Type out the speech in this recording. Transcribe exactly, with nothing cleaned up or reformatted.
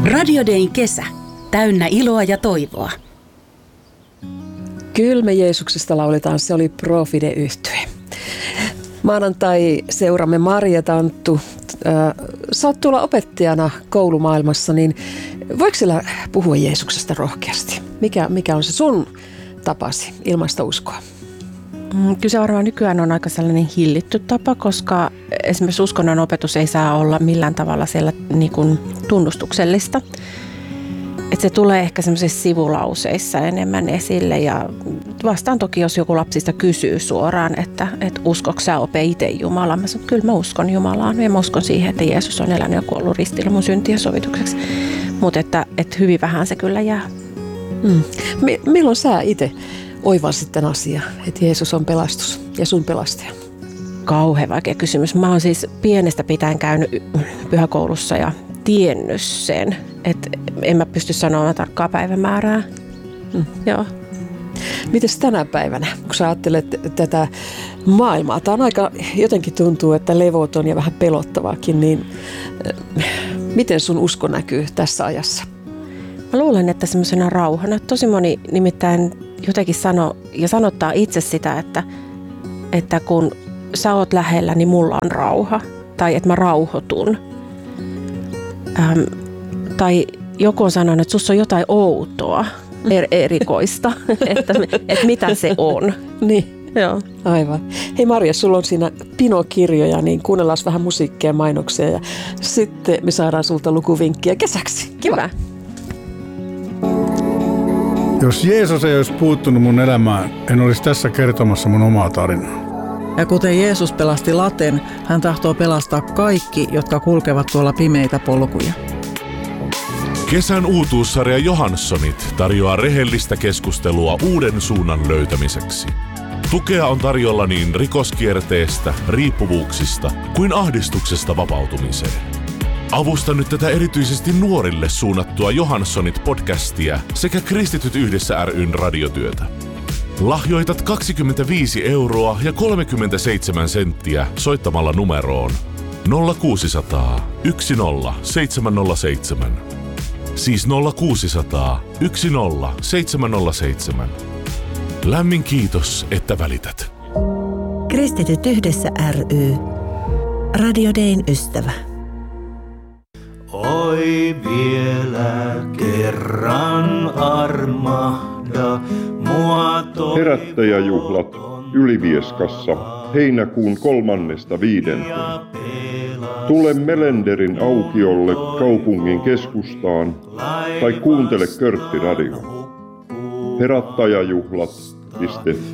Radio Dayn kesä. Täynnä iloa ja toivoa. Kyllä me Jeesuksesta lauletaan, se oli Profide-yhtye. Maanantai-seuramme Marja Tanttu, äh, sä oot tuolla opettajana koulumaailmassa, niin voiko siellä puhua Jeesuksesta rohkeasti? Mikä, mikä on se sun tapasi ilmaista uskoa? Kyllä se varmaan nykyään on aika sellainen hillitty tapa, koska esimerkiksi uskonnon opetus ei saa olla millään tavalla siellä niin kuin tunnustuksellista. Että se tulee ehkä semmoisissa sivulauseissa enemmän esille ja vastaan toki, jos joku lapsista kysyy suoraan, että, että uskotko sä ope itse Jumalaan. Mä sanon, että kyllä mä uskon Jumalaan ja mä uskon siihen, että Jeesus on elänyt ja kuollut ristillä mun syntien sovitukseksi. Mutta että, että hyvin vähän se kyllä jää. Hmm. Milloin sä itse oivalsit tämän asian, että Jeesus on pelastus ja sun pelastaja? Kauhean vaikea kysymys. Mä oon siis pienestä pitäen käynyt pyhäkoulussa ja tiennyt sen, että en mä pysty sanomaan tarkkaa päivämäärää. Hmm. Joo. Mites tänä päivänä, kun sä ajattelet tätä maailmaa, tämä on aika, jotenkin tuntuu, että levoton ja vähän pelottavaakin, niin miten sun usko näkyy tässä ajassa? Mä luulen, että semmoisena rauhana. Tosi moni nimittäin jotenkin sano ja sanottaa itse sitä, että, että kun sä oot lähellä, niin mulla on rauha. Tai että mä rauhoitun. Ähm, tai joku on sanonut, että sussa on jotain outoa, er, erikoista, että, että mitä se on. Niin, joo. Aivan. Hei Marja, sulla on siinä Pino-kirjoja, niin kuunnellaan vähän musiikkia ja mainoksia ja sitten me saadaan sulta lukuvinkkiä kesäksi. Kiva. Hyvä. Jos Jeesus ei olisi puuttunut mun elämään, en olisi tässä kertomassa mun omaa tarinaa. Ja kuten Jeesus pelasti Laten, hän tahtoo pelastaa kaikki, jotka kulkevat tuolla pimeitä polkuja. Kesän uutuussarja Johanssonit tarjoaa rehellistä keskustelua uuden suunnan löytämiseksi. Tukea on tarjolla niin rikoskierteestä, riippuvuuksista kuin ahdistuksesta vapautumiseen. Avusta nyt tätä erityisesti nuorille suunnattua Johanssonit-podcastia sekä Kristityt yhdessä ry:n radiotyötä. Lahjoitat kaksikymmentäviisi euroa ja kolmekymmentäseitsemän senttiä soittamalla numeroon nolla kuusisataa yksi nolla seitsemän nolla seitsemän. Siis nolla kuusisataa yksi nolla seitsemän nolla seitsemän. Lämmin kiitos, että välität. Kristityt yhdessä ry. Radio Dayn ystävä. Oi vielä kerran armahda mua toi. Herättäjäjuhlat Ylivieskassa heinäkuun kolmannesta viidenteen. Tule Melenderin aukiolle kaupungin keskustaan tai kuuntele Körtti Radio. Herättäjäjuhlat piste